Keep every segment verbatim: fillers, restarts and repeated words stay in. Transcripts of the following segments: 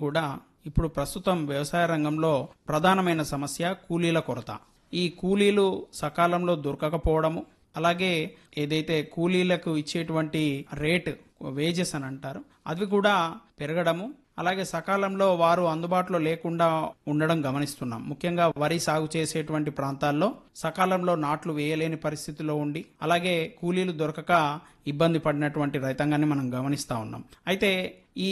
కూడా ఇప్పుడు ప్రస్తుతం వ్యవసాయ రంగంలో ప్రధానమైన సమస్య కూలీల కొరత. ఈ కూలీలు సకాలంలో దొరకకపోవడము, అలాగే ఏదైతే కూలీలకు ఇచ్చేటువంటి రేట్ వేజెస్ అని అంటారు అవి కూడా పెరగడము, అలాగే సకాలంలో వారు అందుబాటులో లేకుండా ఉండడం గమనిస్తున్నాం. ముఖ్యంగా వరి సాగు చేసేటువంటి ప్రాంతాల్లో సకాలంలో నాట్లు వేయలేని పరిస్థితిలో ఉండి అలాగే కూలీలు దొరకక ఇబ్బంది పడినటువంటి రైతాంగాన్ని మనం గమనిస్తా ఉన్నాం. అయితే ఈ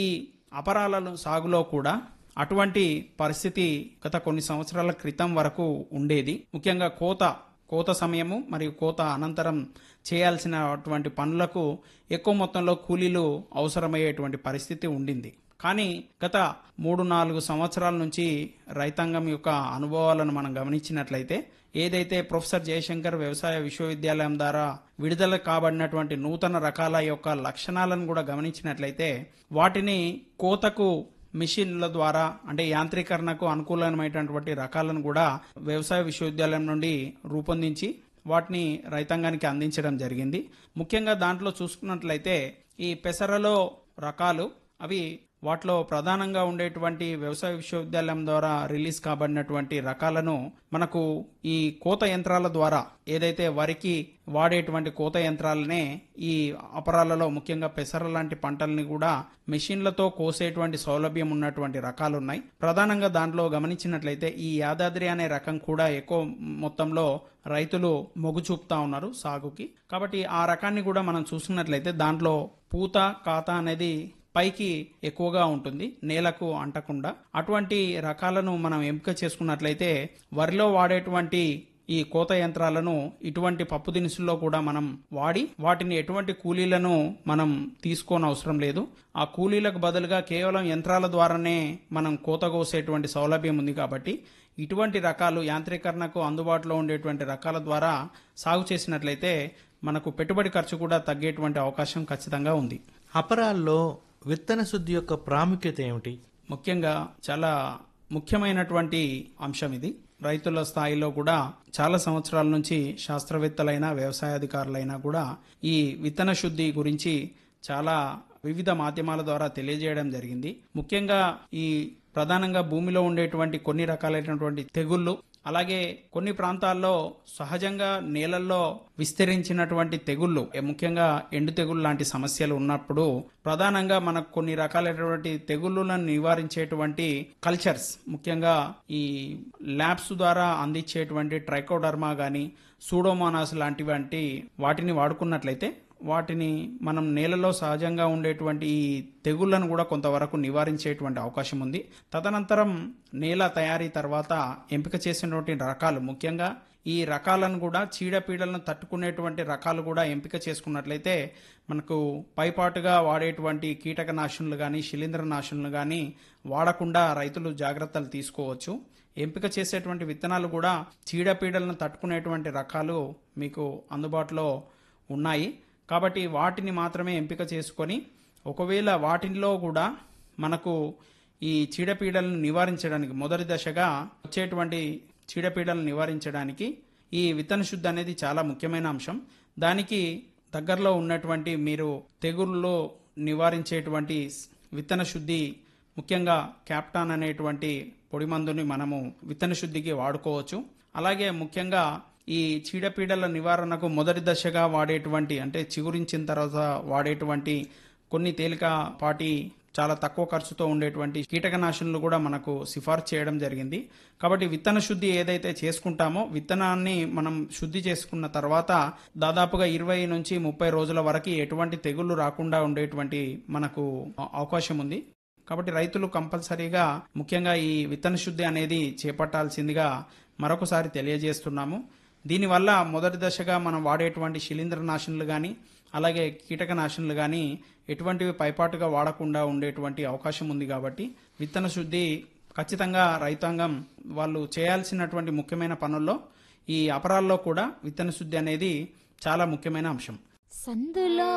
అపరాల సాగులో కూడా అటువంటి పరిస్థితి గత కొన్ని సంవత్సరాల క్రితం వరకు ఉండేది. ముఖ్యంగా కోత కోత సమయము మరియు కోత అనంతరం చేయాల్సినటువంటి పనులకు ఎక్కువ మొత్తంలో కూలీలు అవసరమయ్యేటువంటి పరిస్థితి ఉండింది. కానీ గత మూడు నాలుగు సంవత్సరాల నుంచి రైతాంగం యొక్క అనుభవాలను మనం గమనించినట్లయితే ఏదైతే ప్రొఫెసర్ జయశంకర్ వ్యవసాయ విశ్వవిద్యాలయం ద్వారా విడుదల కాబడినటువంటి నూతన రకాల యొక్క లక్షణాలను కూడా గమనించినట్లయితే వాటిని కోతకు మిషన్ల ద్వారా అంటే యాంత్రీకరణకు అనుకూలమైనటువంటి రకాలను కూడా వ్యవసాయ విశ్వవిద్యాలయం నుండి రూపొందించి వాటిని రైతాంగానికి అందించడం జరిగింది. ముఖ్యంగా దాంట్లో చూసుకున్నట్లయితే ఈ పెసరలో రకాలు అవి వాటిలో ప్రధానంగా ఉండేటువంటి వ్యవసాయ విశ్వవిద్యాలయం ద్వారా రిలీజ్ కాబడినటువంటి రకాలను మనకు ఈ కోత యంత్రాల ద్వారా ఏదైతే వరికి వాడేటువంటి కోత యంత్రాలనే ఈ అపరాలలో ముఖ్యంగా పెసర లాంటి పంటల్ని కూడా మెషిన్లతో కోసేటువంటి సౌలభ్యం ఉన్నటువంటి రకాలు ఉన్నాయి. ప్రధానంగా దాంట్లో గమనించినట్లయితే ఈ యాదాద్రి అనే రకం కూడా ఎక్కువ మొత్తంలో రైతులు మొగ్గు చూపుతా ఉన్నారు సాగుకి. కాబట్టి ఆ రకాన్ని కూడా మనం చూసుకున్నట్లయితే దాంట్లో పూత కాత అనేది పైకి ఎక్కువగా ఉంటుంది, నేలకు అంటకుండా. అటువంటి రకాలను మనం ఎంపిక చేసుకున్నట్లయితే వరిలో వాడేటువంటి ఈ కోత యంత్రాలను ఇటువంటి పప్పు దినుసుల్లో కూడా మనం వాడి వాటిని ఎటువంటి కూలీలను మనం తీసుకోని అవసరం లేదు. ఆ కూలీలకు బదులుగా కేవలం యంత్రాల ద్వారానే మనం కోత కోసేటువంటి సౌలభ్యం ఉంది. కాబట్టి ఇటువంటి రకాలు యాంత్రీకరణకు అందుబాటులో ఉండేటువంటి రకాల ద్వారా సాగు చేసినట్లయితే మనకు పెట్టుబడి ఖర్చు కూడా తగ్గేటువంటి అవకాశం ఖచ్చితంగా ఉంది. అపరాల్లో విత్తన శుద్ధి యొక్క ప్రాముఖ్యత ఏమిటి? ముఖ్యంగా చాలా ముఖ్యమైనటువంటి అంశం ఇది. రైతుల స్థాయిలో కూడా చాలా సంవత్సరాల నుంచి శాస్త్రవేత్తలైనా వ్యవసాయ అధికారులైనా కూడా ఈ విత్తన శుద్ధి గురించి చాలా వివిధ మాధ్యమాల ద్వారా తెలియజేయడం జరిగింది. ముఖ్యంగా ఈ ప్రధానంగా భూమిలో ఉండేటువంటి కొన్ని రకాలైనటువంటి తెగుళ్ళు, అలాగే కొన్ని ప్రాంతాల్లో సహజంగా నేలల్లో విస్తరించినటువంటి తెగుళ్ళు, ముఖ్యంగా ఎండు తెగుళ్ళు లాంటి సమస్యలు ఉన్నప్పుడు ప్రధానంగా మనకు కొన్ని రకాలైనటువంటి తెగుళ్ళను నివారించేటువంటి కల్చర్స్, ముఖ్యంగా ఈ ల్యాబ్స్ ద్వారా అందించేటువంటి ట్రైకోడర్మా గాని సూడోమోనాస్ లాంటివంటి వాటిని వాడుకున్నట్లయితే వాటిని మనం నేలలో సహజంగా ఉండేటువంటి ఈ తెగుళ్లను కూడా కొంతవరకు నివారించేటువంటి అవకాశం ఉంది. తదనంతరం నేల తయారీ తర్వాత ఎంపిక చేసినటువంటి రకాలు, ముఖ్యంగా ఈ రకాలను కూడా చీడపీడలను తట్టుకునేటువంటి రకాలు కూడా ఎంపిక చేసుకున్నట్లయితే మనకు పైపాటుగా వాడేటువంటి కీటకనాశనులు కానీ శిలీంద్రనాశనులు కానీ వాడకుండా రైతులు జాగ్రత్తలు తీసుకోవచ్చు. ఎంపిక చేసేటువంటి విత్తనాలు కూడా చీడపీడలను తట్టుకునేటువంటి రకాలు మీకు అందుబాటులో ఉన్నాయి. కాబట్టి వాటిని మాత్రమే ఎంపిక చేసుకొని ఒకవేళ వాటిల్లో కూడా మనకు ఈ చీడపీడలను నివారించడానికి మొదటి దశగా వచ్చేటువంటి చీడపీడలను నివారించడానికి ఈ విత్తన శుద్ధి అనేది చాలా ముఖ్యమైన అంశం. దానికి దగ్గరలో ఉన్నటువంటి మీరు తెగుళ్ళలో నివారించేటువంటి విత్తన శుద్ధి, ముఖ్యంగా క్యాప్టాన్ అనేటువంటి పొడి మందుని మనము విత్తన శుద్ధికి వాడుకోవచ్చు. అలాగే ముఖ్యంగా ఈ చీడపీడల నివారణకు మొదటి దశగా వాడేటువంటి అంటే చిగురించిన తర్వాత వాడేటువంటి కొన్ని తేలికపాటి చాలా తక్కువ ఖర్చుతో ఉండేటువంటి కీటకనాశనులు కూడా మనకు సిఫార్సు చేయడం జరిగింది. కాబట్టి విత్తన శుద్ధి ఏదైతే చేసుకుంటామో విత్తనాన్ని మనం శుద్ధి చేసుకున్న తర్వాత దాదాపుగా ఇరవై నుంచి ముప్పై రోజుల వరకు ఎటువంటి తెగుళ్లు రాకుండా ఉండేటువంటి మనకు అవకాశం ఉంది. కాబట్టి రైతులు కంపల్సరీగా ముఖ్యంగా ఈ విత్తన శుద్ధి అనేది చేపట్టాల్సిందిగా మరొకసారి తెలియజేస్తున్నాము. దీనివల్ల మొదటి దశగా మనం వాడేటువంటి శిలీంద్రనాశనులు కానీ అలాగే కీటకనాశనులు కానీ ఎటువంటివి పైపాటుగా వాడకుండా ఉండేటువంటి అవకాశం ఉంది. కాబట్టి విత్తన శుద్ధి ఖచ్చితంగా రైతాంగం వాళ్ళు చేయాల్సినటువంటి ముఖ్యమైన పనుల్లో ఈ అపరాల్లో కూడా విత్తన శుద్ధి అనేది చాలా ముఖ్యమైన అంశం. సందులో